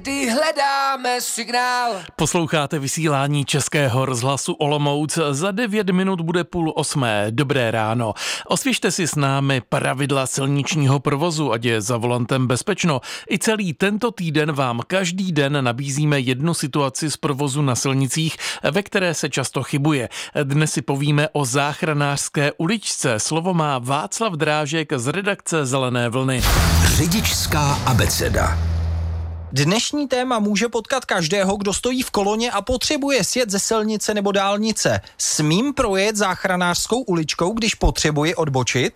Hledáme signál. Posloucháte vysílání Českého rozhlasu Olomouc. Za 9 minut bude 7:30. Dobré ráno. Osvěžte si s námi pravidla silničního provozu, ať je za volantem bezpečno. I celý tento týden vám každý den nabízíme jednu situaci z provozu na silnicích, ve které se často chybuje. Dnes si povíme o záchranářské uličce. Slovo má Václav Drážek z redakce Zelené vlny. Řidičská abeceda. Dnešní téma může potkat každého, kdo stojí v koloně a potřebuje sjet ze silnice nebo dálnice. Smím projet záchranářskou uličkou, když potřebuji odbočit?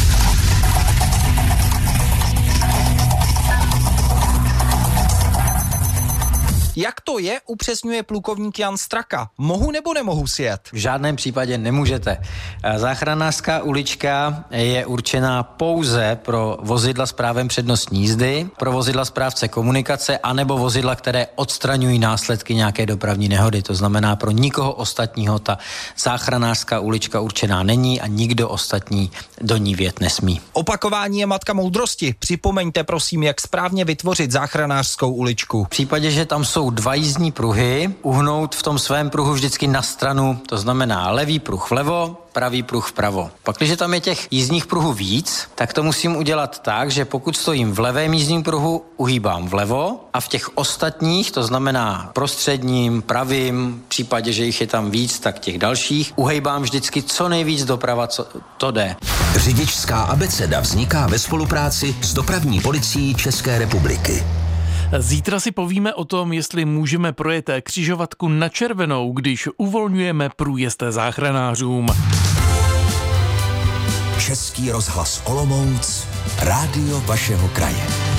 Jak to je, upřesňuje plukovník Jan Straka. Mohu nebo nemohu sjet? V žádném případě nemůžete. Záchranářská ulička je určená pouze pro vozidla s právem přednostní jízdy, pro vozidla správce komunikace anebo vozidla, které odstraňují následky nějaké dopravní nehody. To znamená, pro nikoho ostatního ta záchranářská ulička určená není a nikdo ostatní do ní vjet nesmí. Opakování je matka moudrosti. Připomeňte prosím, jak správně vytvořit záchranářskou uličku. V případě, že tam jsou 2 jízdní pruhy, uhnout v tom svém pruhu vždycky na stranu, to znamená levý pruh vlevo, pravý pruh vpravo. Pak, když tam je těch jízdních pruhů víc, tak to musím udělat tak, že pokud stojím v levém jízdním pruhu, uhýbám vlevo a v těch ostatních, to znamená prostředním, pravým, v případě, že jich je tam víc, tak těch dalších, uhejbám vždycky co nejvíc doprava, co to jde. Řidičská abeceda vzniká ve spolupráci s dopravní policií České republiky. Zítra si povíme o tom, jestli můžeme projet křižovatku na červenou, když uvolňujeme průjezd záchranářům. Český rozhlas Olomouc, rádio vašeho kraje.